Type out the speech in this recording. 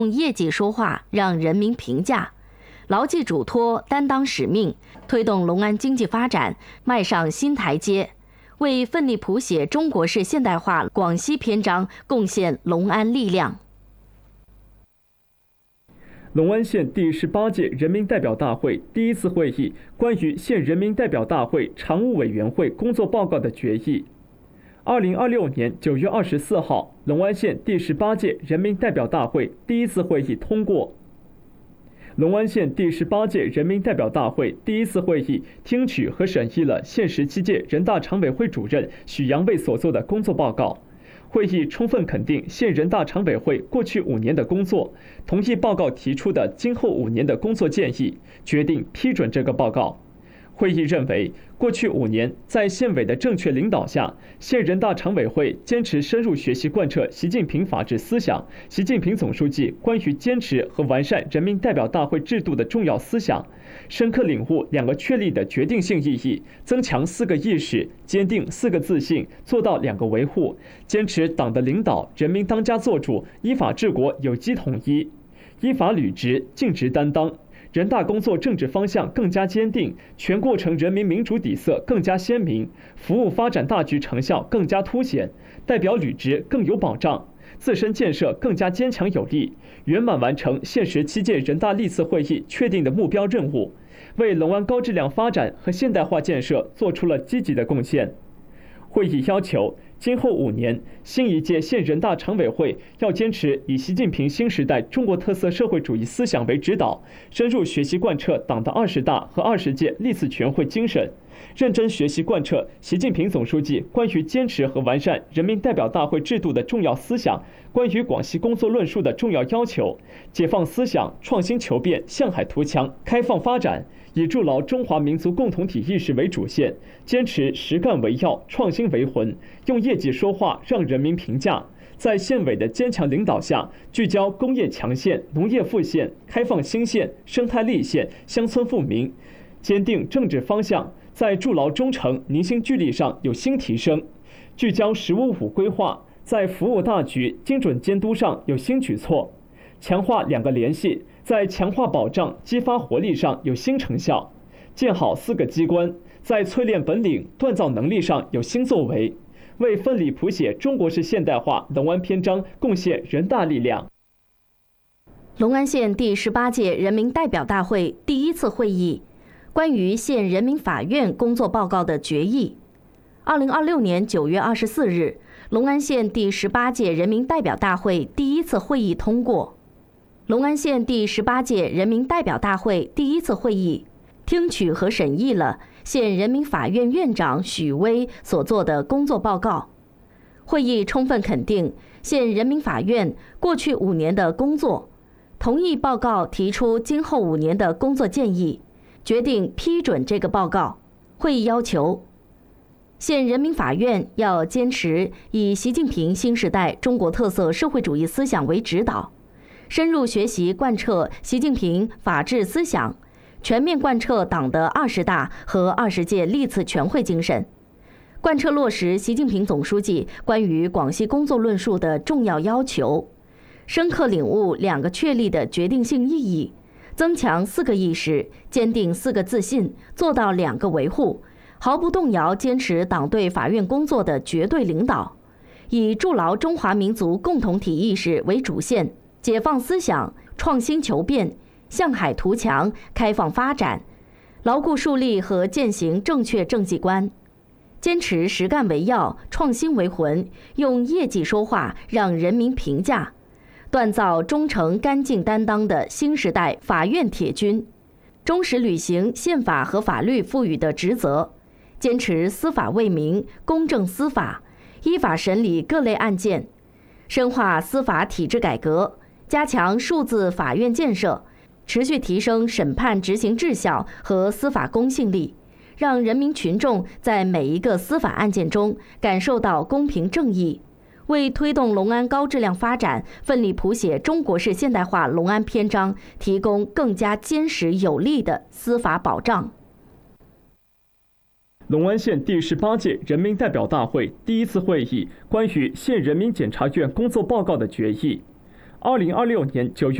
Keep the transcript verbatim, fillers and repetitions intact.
用业绩说话，让人民评价，牢记嘱托，担当使命，推动隆安经济发展迈上新台阶，为奋力谱写中国式现代化广西篇章贡献隆安力量。 隆安县第十八届人民代表大会第一次会议关于县人民代表大会常务委员会工作报告的决议。二零二六年九月二十四号，隆安县第十八届人民代表大会第一次会议通过。隆安县第十八届人民代表大会第一次会议听取和审议了县十七届人大常委会主任许扬卫所作的工作报告。会议充分肯定县人大常委会过去五年的工作，同意报告提出的今后五年的工作建议，决定批准这个报告。会议认为，过去五年在县委的正确领导下，县人大常委会坚持深入学习贯彻习近平法治思想、习近平总书记关于坚持和完善人民代表大会制度的重要思想，深刻领悟两个确立的决定性意义，增强四个意识，坚定四个自信，做到两个维护，坚持党的领导、人民当家作主，依法治国有机统一，依法履职、尽职担当。人大工作政治方向更加坚定，全过程人民民主底色更加鲜明，服务发展大局成效更加凸显，代表履职更有保障，自身建设更加坚强有力，圆满完成县十七届人大历次会议确定的目标任务，为隆安高质量发展和现代化建设做出了积极的贡献。会议要求，今后五年，新一届县人大常委会要坚持以习近平新时代中国特色社会主义思想为指导，深入学习贯彻党的二十大和二十届历次全会精神，认真学习贯彻习近平总书记关于坚持和完善人民代表大会制度的重要思想，关于广西工作论述的重要要求，解放思想，创新求变，向海图强，开放发展，以筑牢中华民族共同体意识为主线，坚持实干为要，创新为魂，用业绩说话，让人民评价。在县委的坚强领导下，聚焦工业强县、农业富县、开放新县、生态立县、乡村富民，坚定政治方向，在筑牢忠诚、凝心聚力上有新提升；聚焦“十五五”规划，在服务大局、精准监督上有新举措；强化两个联系，在强化保障、激发活力上有新成效；建好四个机关，在淬炼本领、锻造能力上有新作为，为奋力谱写中国式现代化隆安篇章贡献人大力量。 隆安县第十八届人民代表大会第一次会议关于县人民法院工作报告的决议。二零二六年九月二十四日，隆安县第十八届人民代表大会第一次会议通过。隆安县第十八届人民代表大会第一次会议听取和审议了县人民法院院长许巍所做的工作报告。会议充分肯定县人民法院过去五年的工作，同意报告提出今后五年的工作建议，决定批准这个报告。会议要求，县人民法院要坚持以习近平新时代中国特色社会主义思想为指导，深入学习贯彻习近平法治思想，全面贯彻党的二十大和二十届历次全会精神，贯彻落实习近平总书记关于广西工作论述的重要要求，深刻领悟两个确立的决定性意义，增强四个意识，坚定四个自信，做到两个维护，毫不动摇坚持党对法院工作的绝对领导，以筑牢中华民族共同体意识为主线，解放思想，创新求变，向海图强，开放发展，牢固树立和践行正确政绩观，坚持实干为要，创新为魂，用业绩说话，让人民评价，锻造忠诚干净担当的新时代法院铁军，忠实履行宪法和法律赋予的职责，坚持司法为民、公正司法，依法审理各类案件，深化司法体制改革，加强数字法院建设，持续提升审判执行质效和司法公信力，让人民群众在每一个司法案件中感受到公平正义，为推动隆安高质量发展、奋力谱写中国式现代化隆安篇章提供更加坚实有力的司法保障。 隆安县第十八届人民代表大会第一次会议关于县人民检察院工作报告的决议。 二零二六年九月